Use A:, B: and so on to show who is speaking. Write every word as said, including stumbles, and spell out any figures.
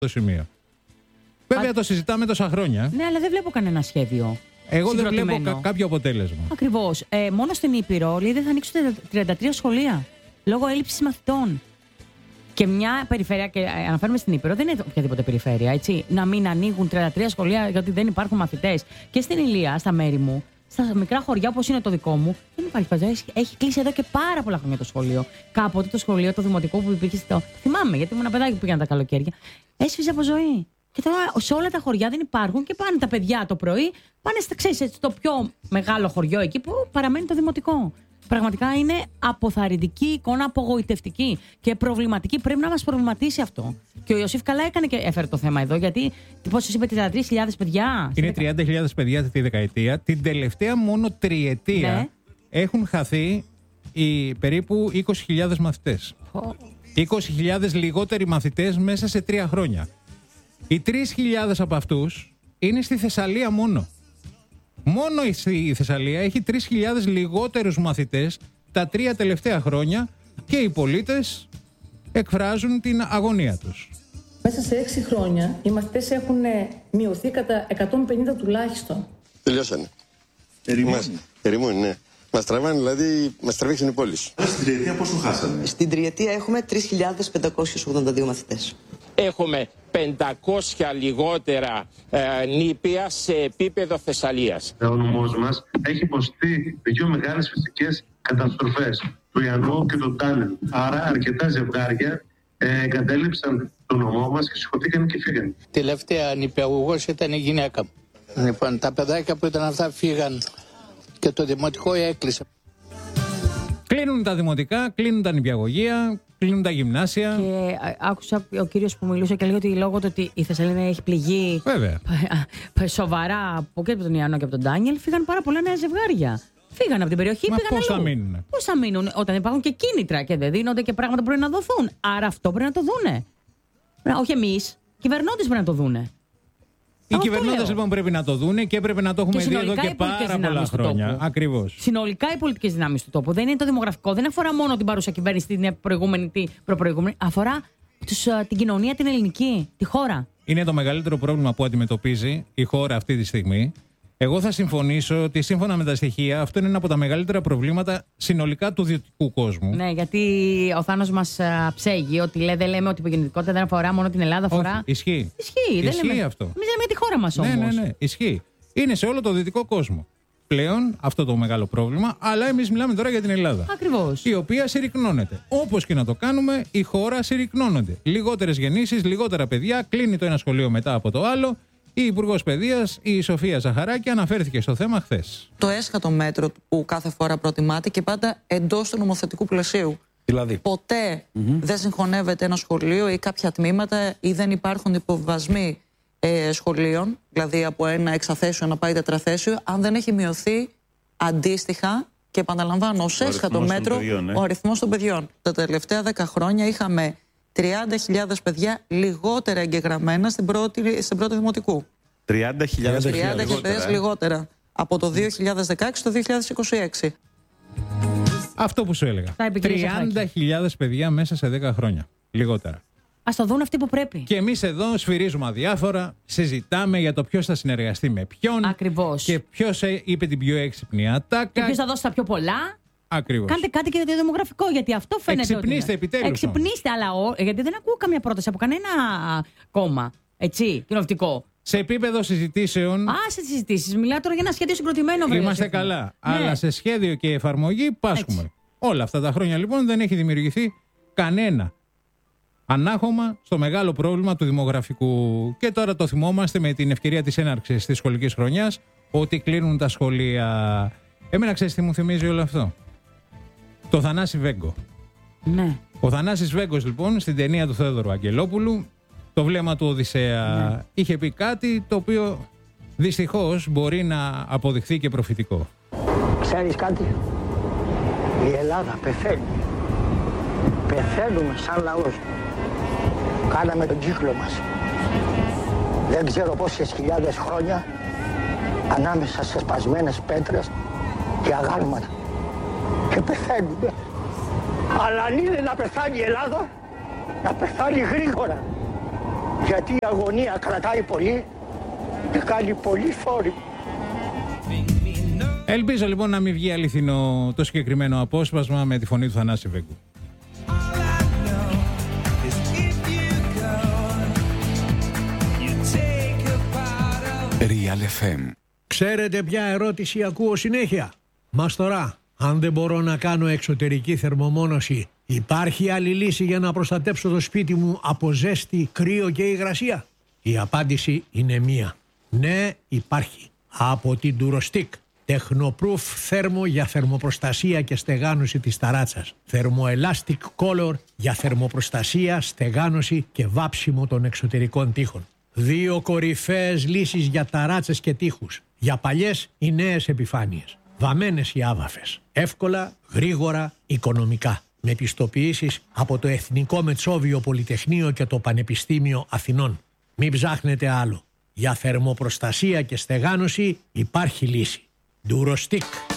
A: το σημείο. Βέβαια Α... το συζητάμε τόσα χρόνια.
B: Ναι, αλλά δεν βλέπω κανένα σχέδιο.
A: Εγώ δεν βλέπω κα- κάποιο αποτέλεσμα.
B: Ακριβώς. Ε, μόνο στην Ήπειρο λέει δεν θα ανοίξουν τριάντα τρία σχολεία λόγω έλλειψης μαθητών. Και μια περιφέρεια, και αναφέρουμε στην Ήπειρο, δεν είναι οποιαδήποτε περιφέρεια, έτσι, να μην ανοίγουν τριάντα τρία σχολεία γιατί δεν υπάρχουν μαθητές. Και στην Ηλία, στα μέρη μου, στα μικρά χωριά όπως είναι το δικό μου, δεν υπάρχει φαντασία. Έχει κλείσει εδώ και πάρα πολλά χρόνια το σχολείο. Κάποτε το σχολείο, το δημοτικό που υπήρχε στο. Θυμάμαι, γιατί ήμουν ένα παιδάκι που πήγαινε τα καλοκαίρια. Έσφιζε από ζωή. Και τώρα σε όλα τα χωριά δεν υπάρχουν και πάνε τα παιδιά το πρωί, πάνε στα, ξέρεις, στο πιο μεγάλο χωριό εκεί που παραμένει το δημοτικό. Πραγματικά είναι αποθαρρυντική εικόνα, απογοητευτική και προβληματική. Πρέπει να μας προβληματίσει αυτό. Και ο Ιωσήφ καλά έκανε και έφερε το θέμα εδώ, γιατί πόσο είπε, τριάντα τρεις χιλιάδες παιδιά.
A: Είναι τριάντα χιλιάδες παιδιά τη δεκαετία. Την τελευταία μόνο τριετία ναι. έχουν χαθεί οι περίπου είκοσι χιλιάδες μαθητές. Oh. είκοσι χιλιάδες λιγότεροι μαθητές μέσα σε τρία χρόνια. Οι τρεις χιλιάδες από αυτούς είναι στη Θεσσαλία μόνο. Μόνο η Θεσσαλία έχει τρεις χιλιάδες λιγότερους μαθητές τα τρία τελευταία χρόνια και οι πολίτες εκφράζουν την αγωνία τους.
C: Μέσα σε έξι χρόνια οι μαθητές έχουν μειωθεί κατά εκατόν πενήντα τουλάχιστον.
D: Τελειώσανε.
E: Ερημώνει.
D: Ερημώνει, ναι. Μας τραβάνε, δηλαδή, μας τραβήξαν οι πόλεις.
E: Στην τριετία πόσο χάσαμε?
F: Στην τριετία έχουμε τρεις χιλιάδες πεντακόσιους ογδόντα δύο μαθητές.
G: Έχουμε πεντακόσια λιγότερα ε, νήπια σε επίπεδο Θεσσαλίας.
H: Ο νομός μας έχει υποστεί δύο μεγάλες φυσικές καταστροφές, το Ιαννό και το Τάνελ. Άρα αρκετά ζευγάρια ε, εγκατέλειψαν το νομό μας και σηκωθήκαν και φύγαν.
I: Τελευταία νηπιαγωγός ήταν η γυναίκα μου. Λοιπόν, τα παιδάκια που ήταν αυτά φύγαν και το δημοτικό έκλεισε.
A: Κλείνουν τα δημοτικά, κλείνουν τα νηπιαγωγεία, κλείνουν τα γυμνάσια.
B: Και άκουσα ο κύριος που μιλούσε και λέει ότι λόγω του ότι η Θεσσαλία έχει πληγεί
A: Βέβαια.
B: σοβαρά από και από τον Ιαννό και από τον Ντάνιελ, φύγαν πάρα πολλά νέα ζευγάρια. Φύγαν από την περιοχή,
A: Μα
B: πήγαν
A: πώς
B: αλλού.
A: θα μείνουν?
B: Πώς θα μείνουν όταν υπάρχουν και κίνητρα και δεν δίνονται και πράγματα που πρέπει να δοθούν. Άρα αυτό πρέπει να το δούνε. Όχι εμείς, οι κυβερνώντες πρέπει να το δούνε.
A: Οι κυβερνώντες λοιπόν πρέπει να το δούνε και έπρεπε να το έχουμε δει εδώ και πάρα πολλά χρόνια. Ακριβώς.
B: Συνολικά οι πολιτικές δυνάμεις του τόπου. Δεν είναι το δημογραφικό, δεν αφορά μόνο την παρούσα κυβέρνηση, την προηγούμενη, την προπροηγούμενη. Αφορά τους, την κοινωνία, την ελληνική, τη χώρα.
A: Είναι το μεγαλύτερο πρόβλημα που αντιμετωπίζει η χώρα αυτή τη στιγμή. Εγώ θα συμφωνήσω ότι σύμφωνα με τα στοιχεία αυτό είναι ένα από τα μεγαλύτερα προβλήματα συνολικά του δυτικού κόσμου.
B: Ναι, γιατί ο Θάνος μας ψέγει ότι λέει, δεν λέμε ότι η γεννητικότητα δεν αφορά μόνο την Ελλάδα, αφορά.
A: Όχι, ισχύει.
B: Ισχύει, δεν
A: ισχύει
B: λέμε
A: αυτό.
B: Εμείς λέμε για τη χώρα μας όμως.
A: Ναι, ναι, ναι, ισχύει. Είναι σε όλο το δυτικό κόσμο πλέον αυτό το μεγάλο πρόβλημα, αλλά εμείς μιλάμε τώρα για την Ελλάδα.
B: Ακριβώς.
A: Η οποία συρρυκνώνεται. Όπως και να το κάνουμε, η χώρα συρρυκνώνεται. Λιγότερες γεννήσεις, λιγότερα παιδιά, κλείνει το ένα σχολείο μετά από το άλλο. Η Υπουργός Παιδείας, η Σοφία Ζαχαράκη, αναφέρθηκε στο θέμα χθες.
F: Το έσχατο μέτρο που κάθε φορά προτιμάται και πάντα εντός του νομοθετικού πλαισίου.
E: Δηλαδή.
F: Ποτέ
E: Mm-hmm.
F: δεν συγχωνεύεται ένα σχολείο ή κάποια τμήματα ή δεν υπάρχουν υποβιβασμοί ε, σχολείων, δηλαδή από ένα εξαθέσιο να πάει τετραθέσιο, αν δεν έχει μειωθεί αντίστοιχα και επαναλαμβάνω ως έσχατο μέτρο παιδιών, ε. ο αριθμός των παιδιών. Τα τελευταία δέκα χρόνια είχαμε τριάντα χιλιάδες παιδιά λιγότερα εγγεγραμμένα στην πρώτη, στην πρώτη δημοτικού.
E: τριάντα χιλιάδες
F: λιγότερα, λιγότερα από το δύο χιλιάδες δεκαέξι στο δύο χιλιάδες είκοσι έξι.
A: Αυτό που σου έλεγα. τριάντα χιλιάδες παιδιά μέσα σε δέκα χρόνια. Λιγότερα.
B: Ας το δουν αυτοί που πρέπει.
A: Και εμείς εδώ σφυρίζουμε αδιάφορα, συζητάμε για το ποιος θα συνεργαστεί με ποιον.
B: Ακριβώς.
A: Και ποιος είπε την πιο έξυπνη ατάκα.
B: Και ποιος θα δώσει τα πιο πολλά.
A: Ακριβώς.
B: Κάντε κάτι και για το δημογραφικό, γιατί αυτό φαίνεται.
A: Εξυπνήστε επιτέλους.
B: Εξυπνήστε, αλλά ο... γιατί δεν ακούω καμία πρόταση από κανένα κόμμα. Έτσι, κοινοβουλευτικό.
A: Σε επίπεδο συζητήσεων.
B: Α, σε συζητήσεις. Μιλάω τώρα για ένα σχέδιο συγκροτημένο, βέβαια.
A: Είμαστε καλά. Ναι. Αλλά σε σχέδιο και εφαρμογή πάσχουμε. Έτσι. Όλα αυτά τα χρόνια λοιπόν δεν έχει δημιουργηθεί κανένα ανάχωμα στο μεγάλο πρόβλημα του δημογραφικού. Και τώρα το θυμόμαστε με την ευκαιρία της έναρξης της σχολικής χρονιάς ότι κλείνουν τα σχολεία. Εμένα ξέρεις τι μου θυμίζει όλο αυτό? Το Θανάση Βέγκο.
B: Ναι.
A: Ο Θανάσης Βέγκος λοιπόν στην ταινία του Θεόδωρου Αγγελόπουλου, το βλέμμα του Οδυσσέα, ναι, είχε πει κάτι το οποίο δυστυχώς μπορεί να αποδειχθεί και προφητικό.
J: Ξέρεις κάτι? Η Ελλάδα πεθαίνει. Πεθαίνουμε σαν λαός. Κάναμε τον κύκλο μας. Δεν ξέρω πόσες χιλιάδες χρόνια ανάμεσα σε σπασμένες πέτρες και αγάλματα. Και πεθαίνουμε. Αλλά αν είναι να πεθάνει η Ελλάδα, να πεθάνει γρήγορα. Γιατί η αγωνία κρατάει πολύ και κάνει πολύ φόρη.
A: Ελπίζω λοιπόν να μην βγει αληθινό το συγκεκριμένο απόσπασμα με τη φωνή του Θανάση Βέγκου.
K: Real εφ εμ.
L: Ξέρετε ποια ερώτηση ακούω συνέχεια? Μαστορά, αν δεν μπορώ να κάνω εξωτερική θερμομόνωση, υπάρχει άλλη λύση για να προστατέψω το σπίτι μου από ζέστη, κρύο και υγρασία? Η απάντηση είναι μία. Ναι, υπάρχει. Από την Durostick. Technoproof θέρμο για θερμοπροστασία και στεγάνωση της ταράτσας. Thermoelastic Color για θερμοπροστασία, στεγάνωση και βάψιμο των εξωτερικών τοίχων. Δύο κορυφαίες λύσεις για ταράτσες και τοίχους. Για παλιές ή νέες επιφάνειες. Βαμμένες ή άβαφες. Εύκολα, γρήγορα, οικονομικά. Με πιστοποιήσεις από το Εθνικό Μετσόβιο Πολυτεχνείο και το Πανεπιστήμιο Αθηνών. Μην ψάχνετε άλλο. Για θερμοπροστασία και στεγάνωση υπάρχει λύση. Durostick.